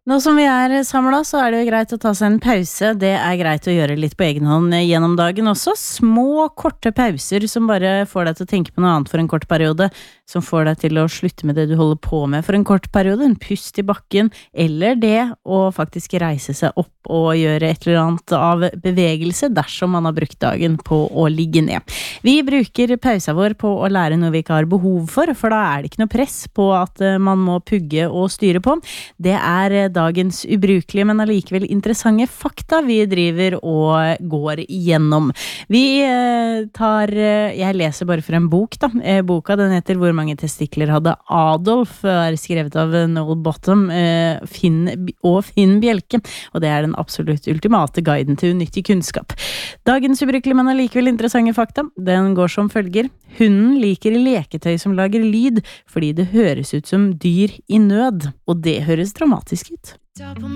Nå som vi samlet, så det jo greit å ta seg en pause. Det greit å gjøre litt på egen hånd gjennom dagen også. Små, korte pauser som bare får deg til å tenke på noe annet for en kort periode, som får deg til å slutte med det du holder på med for en kort periode, en pust i bakken, eller det å faktisk reise seg opp og gjøre et eller annet av bevegelse dersom man har brukt dagen på å ligge ned. Vi bruker pausa vår på å lære noe vi ikke har behov for da det ikke noe press på at man må pugge og styre på. Det dagens ubrukelige, men allikevel interessante fakta vi driver og går igjennom. Jeg leser bare fra en bok da. Boka den heter Hvor mange testikler hadde Adolf? Skrevet av Noel Bottom, Finn Bjelke, og det den absolutt ultimate guiden til unyttig kunnskap. Dagens ubrukelige, men allikevel interessante fakta, den går som følger. Hunden liker leketøy som lager lyd, fordi det høres ut som dyr i nød, og det høres dramatisk ut.